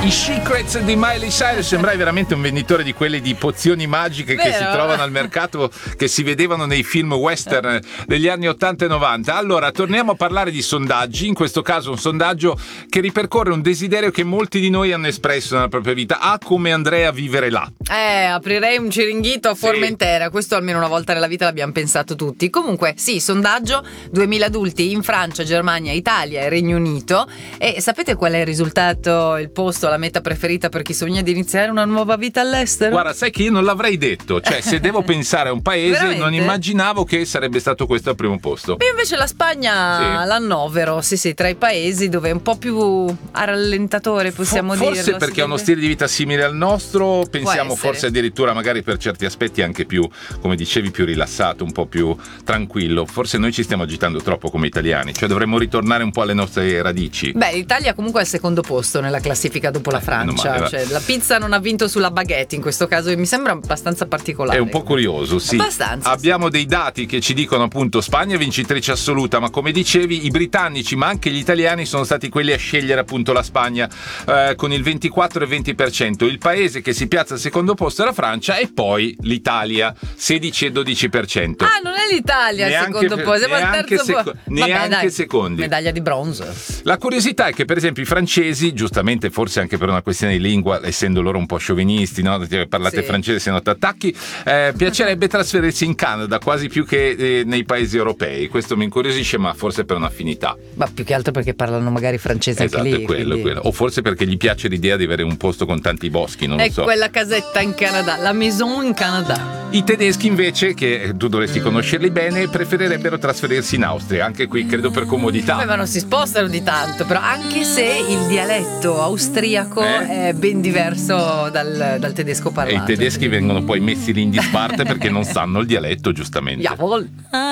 I Secrets di Miley Cyrus. Sembrai veramente un venditore di quelli di pozioni magiche che si trovano al mercato, che si vedevano nei film western degli anni 80 e 90. Allora, torniamo a parlare di sondaggi, in questo caso un sondaggio che ripercorre un desiderio che molti di noi hanno espresso nella propria vita. Come andrei a vivere là? Aprirei un ciringhito a Formentera, questo almeno una volta nella vita l'abbiamo pensato tutti. Comunque, sì, sondaggio, 2000 adulti in Francia, Germania, Italia e Regno Unito. E sapete qual è il risultato, il posto, la meta preferita per chi sogna di iniziare una nuova vita all'estero? Guarda, sai che io non l'avrei detto, cioè se devo pensare a un paese Veramente? non immaginavo che sarebbe stato questo al primo posto. Io invece la Spagna l'annovero, sì, tra i paesi dove è un po' più a rallentatore, possiamo dirlo. Forse perché ha uno stile di vita simile al nostro, pensiamo forse addirittura magari per certi aspetti anche più, come dicevi, più rilassato, un po' più tranquillo. Forse noi ci stiamo agitando troppo come italiani, cioè dovremmo ritornare un po' alle nostre radici. Beh, l'Italia comunque è al secondo posto nella classifica dopo la Francia, cioè la pizza non ha vinto sulla baguette in questo caso, e mi sembra abbastanza particolare. È un po' curioso, sì. Abbastanza. Abbiamo dei dati che ci dicono appunto Spagna vincitrice assoluta, ma come dicevi i britannici ma anche gli italiani sono stati quelli a scegliere appunto la Spagna con il 24 e 20%. Il paese che si piazza al secondo posto è la Francia e poi l'Italia 16 e 12%. Non è l'Italia al secondo posto, siamo al terzo posto. Neanche secondi. Medaglia di bronzo. La curiosità è che per esempio i francesi, giustamente forse anche per una questione di lingua, essendo loro un po' sciovinisti, no? Parlate francese se non ti attacchi, piacerebbe trasferirsi in Canada quasi più che nei paesi europei. Questo mi incuriosisce, ma forse per un'affinità. Ma più che altro perché parlano magari francese anche lì. Esatto, è quello. O forse perché gli piace l'idea di avere un posto con tanti boschi, non lo so. È quella casetta in Canada, la maison in Canada. I tedeschi invece, che tu dovresti conoscerli bene, preferirebbero trasferirsi in Austria, anche qui credo per comodità. Ma non si spostano di tanto, però anche se il dialetto austriaco è ben diverso dal tedesco parlato. E i tedeschi vengono poi messi lì in disparte perché non sanno il dialetto, giustamente. Jawohl.